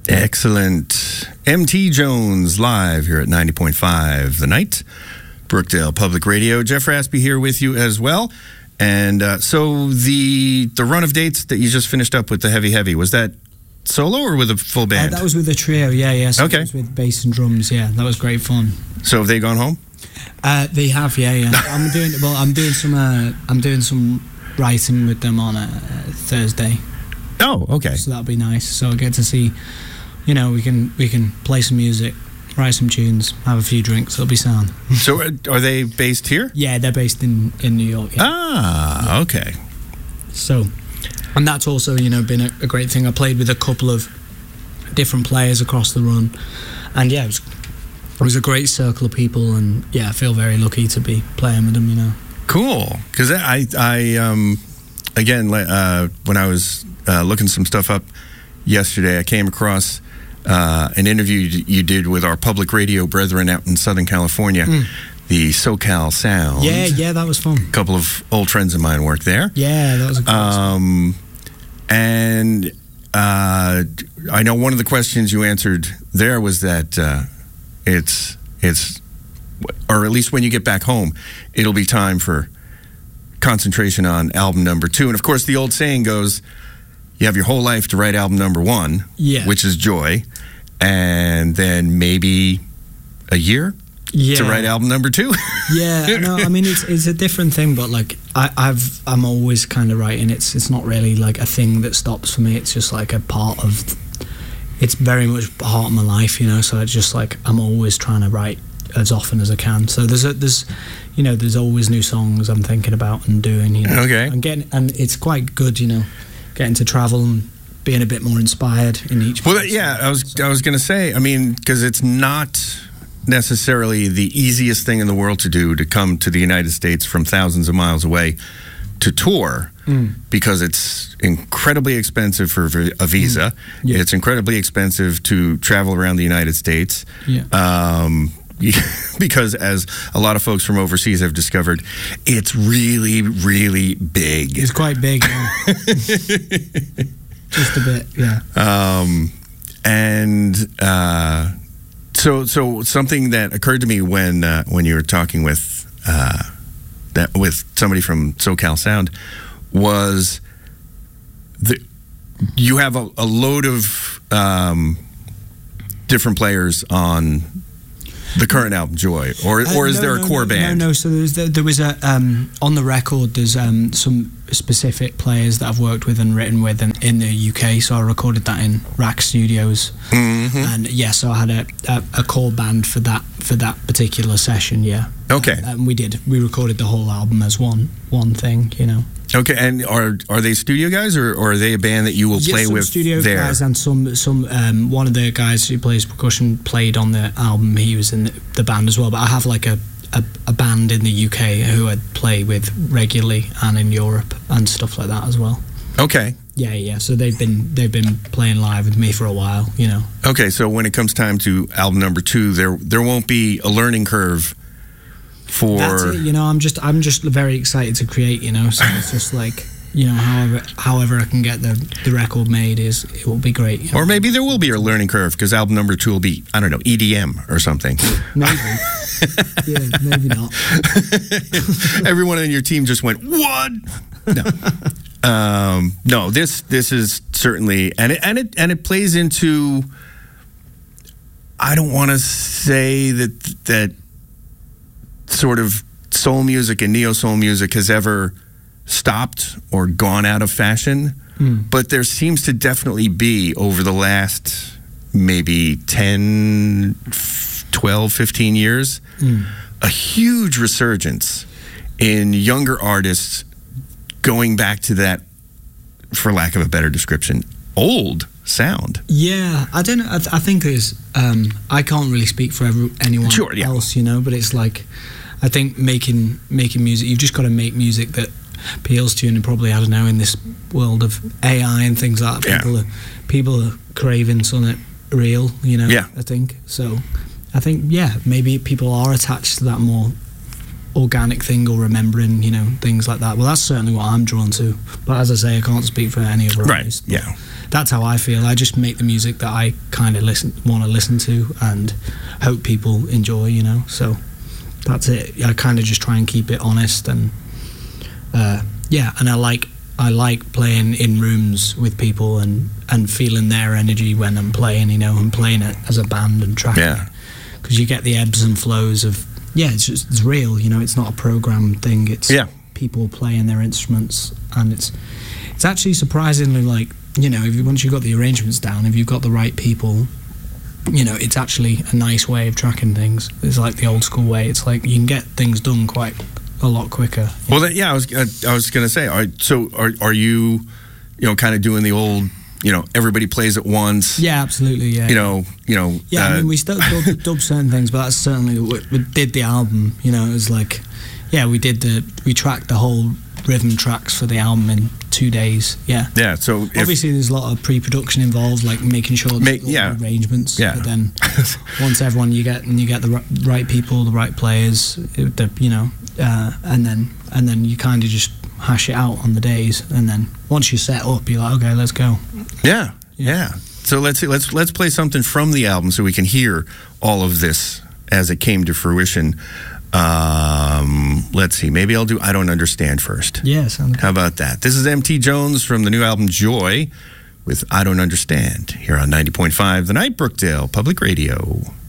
Excellent. MT Jones live here at 90.5 The Night, Brookdale Public Radio. Jeff Raspy here with you as well. And so the run of dates that you just finished up with the Heavy, was that solo or with a full band? That was with a trio, yeah. So okay. It was with bass and drums, yeah. That was great fun. So have they gone home? They have, yeah. I'm doing some writing with them on Thursday. Oh, okay. So that'll be nice. So I get to see, we can play some music, write some tunes, have a few drinks. It'll be sound. So are they based here? Yeah, they're based in New York. Yeah. Ah, okay. So, and that's also, been a great thing. I played with a couple of different players across the run. And yeah, it was a great circle of people. And yeah, I feel very lucky to be playing with them, Cool. Because I again, when I was looking some stuff up yesterday, I came across an interview you did with our public radio brethren out in Southern California, the SoCal Sound. Yeah, that was fun. A couple of old friends of mine worked there. Yeah, that was a good and I know one of the questions you answered there was that it's, or at least when you get back home, it'll be time for concentration on album number 2. And of course, the old saying goes, you have your whole life to write album number 1, which is Joy, and then maybe a year to write album number 2. Yeah, no, I mean it's a different thing, but like I'm always kind of writing. It's not really like a thing that stops for me. It's just like a part of. It's very much part of my life, So it's just like I'm always trying to write as often as I can. So there's always new songs I'm thinking about and doing. Okay. And it's quite good, getting to travel and being a bit more inspired in each. Well, yeah, I was going to say, I mean, because it's not necessarily the easiest thing in the world to do to come to the United States from thousands of miles away to tour, because it's incredibly expensive for a visa. Yeah. It's incredibly expensive to travel around the United States. Yeah. Because as a lot of folks from overseas have discovered, it's really, really big. It's quite big, yeah. Just a bit, yeah. So something that occurred to me when you were talking with somebody from SoCal Sound was you have a load of different players on the current album, Joy, or is there a core band? No. So there was on the record. There's some specific players that I've worked with and written with in the UK. So I recorded that in Rack Studios, and so I had a core band for that particular session. Yeah. Okay. And we recorded the whole album as one thing. Okay, and are they studio guys, or are they a band that you will play with studio there? Guys, and some one of the guys who plays percussion played on the album. He was in the band as well. But I have like a band in the UK who I play with regularly, and in Europe and stuff like that as well. Okay. Yeah. So they've been playing live with me for a while. Okay, so when it comes time to album number 2, there won't be a learning curve. That's it, I'm just very excited to create, so it's just like, however I can get the record made it will be great. Or maybe there will be a learning curve, because album number 2 will be, I don't know, EDM or something. Maybe. Yeah, maybe not. Everyone on your team just went, what? No. No, this is certainly, and it plays into, I don't want to say that sort of soul music and neo-soul music has ever stopped or gone out of fashion, but there seems to definitely be, over the last maybe 10, 12, 15 years, a huge resurgence in younger artists going back to that, for lack of a better description, old sound. Yeah, I don't know. I think there's, I can't really speak for anyone else, but it's like, I think making music, you've just got to make music that appeals to you, and probably, I don't know, in this world of AI and things like that, people are craving something real, I think. So I think, maybe people are attached to that more organic thing or remembering, you know, things like that. Well, that's certainly what I'm drawn to. But as I say, I can't speak for any other artist. Yeah. That's how I feel. I just make the music that I kind of want to listen to and hope people enjoy, you know. So that's it. I kind of just try and keep it honest and and I like playing in rooms with people and feeling their energy when I'm playing, you know, and playing it as a band and tracking it. Because you get the ebbs and flows of, it's real, you know, it's not a program thing, it's people playing their instruments, and it's actually surprisingly, like, you know, once you've got the arrangements down, if you've got the right people, you know, it's actually a nice way of tracking things. It's like the old school way. It's like you can get things done quite a lot quicker. Well, I was going to say, are you, you know, kind of doing the old, you know, everybody plays at once? Yeah, absolutely. Yeah. You know. Yeah, I mean, we still dub certain things, but that's certainly we did the album. You know, it was like, we tracked the whole rhythm tracks for the album in 2 days. Yeah. Yeah. So obviously, there's a lot of pre-production involved, like making sure arrangements. Yeah. But then once everyone you get the right people, the right players, you know, and then you kind of just hash it out on the days, and then once you're set up, you're like, okay, let's go. Yeah. So let's play something from the album so we can hear all of this as it came to fruition. Let's see. Maybe I'll do I Don't Understand first. Yeah, sounds good. How about that? This is M.T. Jones from the new album Joy with I Don't Understand here on 90.5 The Night, Brookdale Public Radio.